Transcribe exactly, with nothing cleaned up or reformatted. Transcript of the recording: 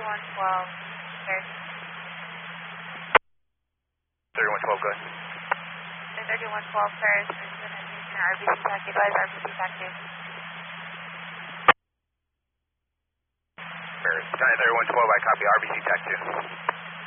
thirty-one twelve, Paris. thirty-one twelve, good. thirty-one twelve, Paris. This is an addition R B C taxi, advise R B C taxi. Paris, thirty-one twelve, I copy R B C taxi.